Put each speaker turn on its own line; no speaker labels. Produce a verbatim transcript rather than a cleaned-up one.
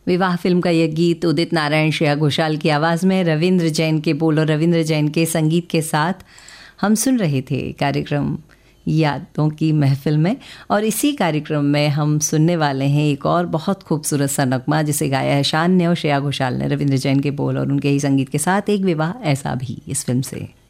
विवाह फिल्म का यह गीत उदित नारायण, श्रेया घोषाल की आवाज़ में, रविंद्र जैन के बोल और रविंद्र जैन के संगीत के साथ हम सुन रहे थे कार्यक्रम यादों की महफिल में। और इसी कार्यक्रम में हम सुनने वाले हैं एक और बहुत खूबसूरत सा नगमा जिसे गाया है शान ने और श्रेया घोषाल ने, रविंद्र जैन के बोल और उनके ही संगीत के साथ, एक विवाह ऐसा भी, इस फिल्म से।